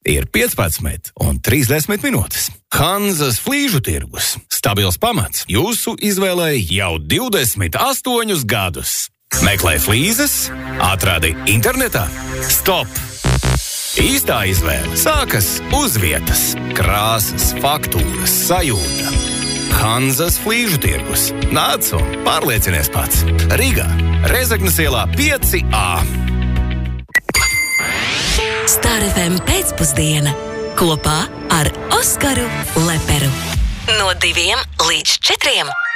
ir 15 un 30 minūtes. Hanzas flīžu tirgus. Stabils pamats jūsu izvēlei jau 28 gadus. Meklē flīzes, atradi internetā. Stop! Īstā izvēle sākas uz vietas. Krāsas, faktūras, sajūta. Hanzas flīžu tirgus. Nāc un pārliecinies pats. Rīgā, Rezeknes ielā 5A. Star FM pēcpusdiena kopā ar Oskaru Leperu. No 2 līdz 4.